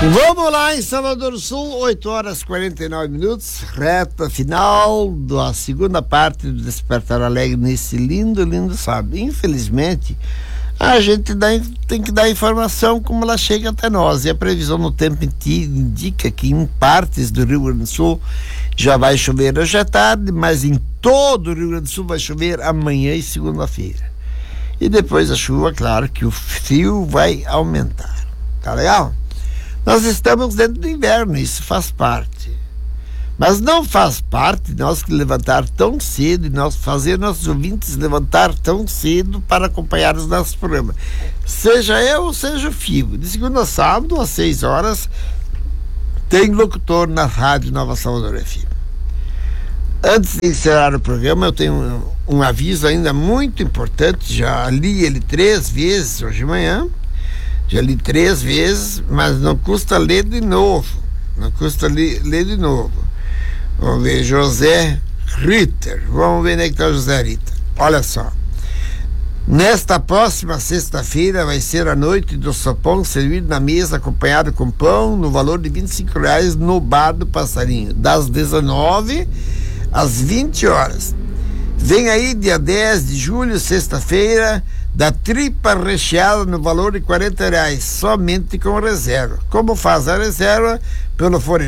Vamos lá em Salvador do Sul, 8h49, reta final da segunda parte do Despertar Alegre nesse lindo sábado. Infelizmente, a gente tem que dar informação como ela chega até nós, e a previsão no tempo indica que em partes do Rio Grande do Sul já vai chover hoje à tarde, mas em todo o Rio Grande do Sul vai chover amanhã e segunda-feira. E depois da chuva, claro que o frio vai aumentar. Tá legal? Nós estamos dentro do inverno, isso faz parte. Mas não faz parte nós que levantar tão cedo e nós fazer nossos ouvintes levantar tão cedo para acompanhar os nossos programas. Seja eu ou seja o Figo. De segunda a sábado, às 6 horas, tem locutor na Rádio Nova Salvador FM. Antes de encerrar o programa, eu tenho um aviso ainda muito importante. Já li ele 3 vezes hoje de manhã. Já li 3 vezes, mas não custa ler de novo. Ler de novo. Vamos ver, José Ritter. Vamos ver onde é que está o José Ritter. Olha só. Nesta próxima sexta-feira vai ser a noite do sopão servido na mesa, acompanhado com pão, no valor de R$25 no Bar do Passarinho, das 19 às 20 horas. Vem aí, dia 10 de julho, sexta-feira, da tripa recheada no valor de R$40, somente com reserva. Como faz a reserva? Pelo fone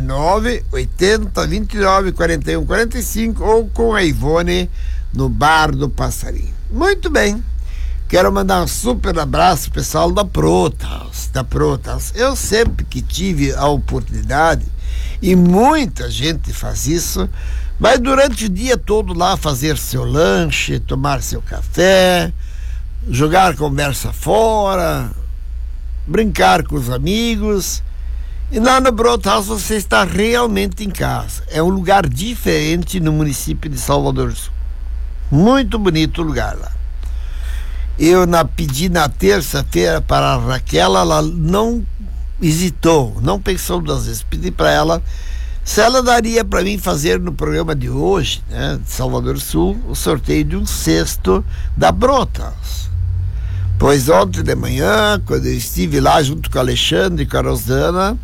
980-29-41-45 ou com a Ivone no Bar do Passarinho. Muito bem. Quero mandar um super abraço pessoal da Protas. Eu sempre que tive a oportunidade, e muita gente faz isso, vai durante o dia todo lá fazer seu lanche, tomar seu café, jogar conversa fora, brincar com os amigos. E lá no Broadhouse você está realmente em casa. É um lugar diferente no município de Salvador do Sul. Muito bonito o lugar lá. Eu pedi na terça-feira para a Raquel, ela não hesitou, não pensou 2 vezes. Pedi para ela se ela daria para mim fazer no programa de hoje, né, de Salvador do Sul, o sorteio de um cesto da Brotas. Pois ontem de manhã, quando eu estive lá junto com a Alexandre e com a Rosana,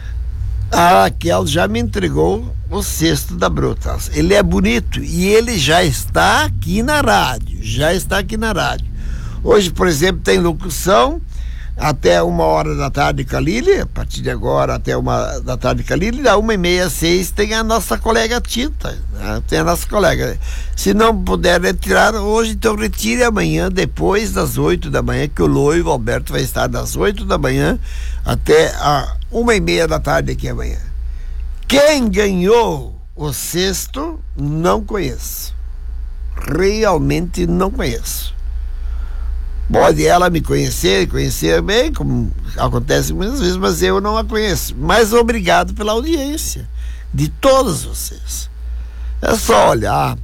a Raquel já me entregou o cesto da Brotas. Ele é bonito e ele já está aqui na rádio. Hoje, por exemplo, tem locução até 1h da tarde com a Lili, a partir de agora até 1h da tarde com a Lili, da 1h30 às 6 tem a nossa colega Tita, né? Tem a nossa colega. Se não puder retirar hoje, então retire amanhã, depois das 8 da manhã, que o Loivo Alberto vai estar das 8 da manhã até a 1h30 da tarde aqui amanhã. Quem ganhou o cesto, não conheço. Realmente não conheço. Pode ela me conhecer bem, como acontece muitas vezes, mas eu não a conheço. Mas obrigado pela audiência de todos vocês. É só olhar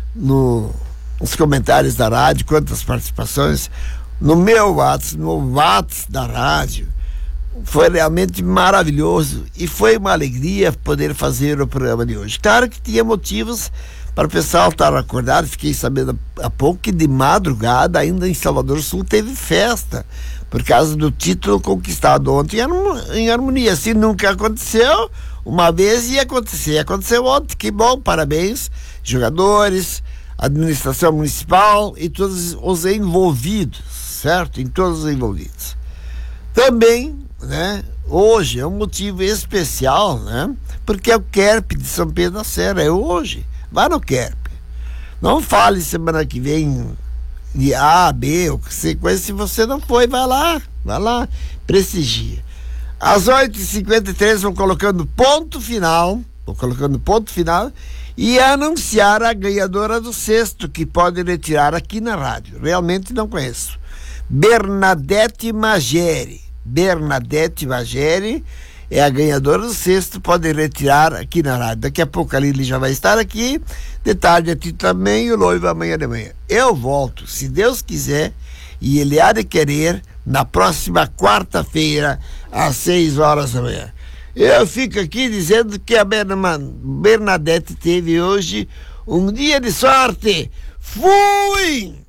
nos comentários da rádio, quantas participações, no meu WhatsApp, no WhatsApp da rádio. Foi realmente maravilhoso e foi uma alegria poder fazer o programa de hoje. Claro que tinha motivos para o pessoal estar acordado. Fiquei sabendo há pouco que de madrugada, ainda em Salvador do Sul, teve festa por causa do título conquistado ontem em Harmonia. Assim nunca aconteceu, uma vez ia acontecer. Aconteceu ontem, que bom, parabéns, jogadores, administração municipal e todos os envolvidos, certo? Em todos os envolvidos. Também, né, hoje é um motivo especial, né? Porque é o Kerp de São Pedro da Serra, é hoje. Vá no Kerp. Não fale semana que vem de A, B, ou sequência. Se você não foi, vai lá, prestigia. Às 8h53 vou colocando ponto final e anunciar a ganhadora do cesto, que pode retirar aqui na rádio. Realmente não conheço. Bernadette Mageri é a ganhadora do cesto, pode retirar aqui na rádio. Daqui a pouco a Lili já vai estar aqui, de tarde a ti também, e o Loivo amanhã de manhã. Eu volto, se Deus quiser, e Ele há de querer, na próxima quarta-feira, às 6 horas da manhã. Eu fico aqui dizendo que a Bernadette teve hoje um dia de sorte. Fui!